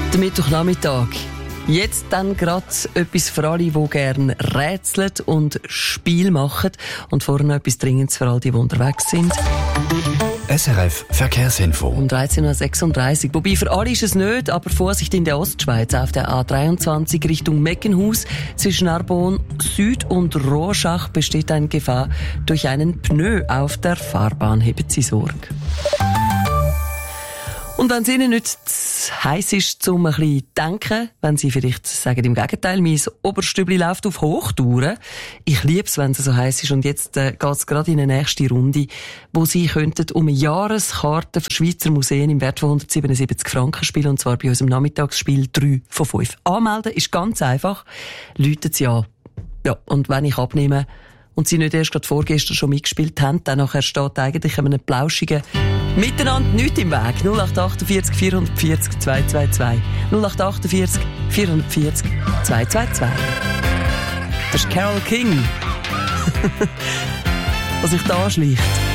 Der Mittwochnachmittag. Jetzt dann gerade etwas für alle, die gerne rätseln und Spiel machen. Und vorher noch etwas Dringendes für alle, die unterwegs sind. SRF Verkehrsinfo. Um 13.36 Uhr. Wobei für alle ist es nicht, aber Vorsicht in der Ostschweiz auf der A23 Richtung Meckenhaus. Zwischen Arbon Süd und Rorschach besteht eine Gefahr durch einen Pneu auf der Fahrbahn. Haben Sie Sorge. Und wenn es Ihnen nicht zu heiss ist, um ein bisschen zu denken, wenn Sie vielleicht sagen, im Gegenteil, mein Oberstübli läuft auf Hochtouren. Ich liebe es, wenn es so heiß ist. Und jetzt geht es gerade in eine nächste Runde, wo Sie könnten um eine Jahreskarte für Schweizer Museen im Wert von 177 Franken spielen. Und zwar bei unserem Nachmittagsspiel 3 von 5. Anmelden ist ganz einfach. Läutet Sie an. Ja, und wenn ich abnehme und Sie nicht erst gerade vorgestern schon mitgespielt haben, dann nachher steht eigentlich einem plauschigen Miteinander nichts im Weg. 0848 440 222. 0848 440 222. Das ist Carole King. Was sich da anschleicht.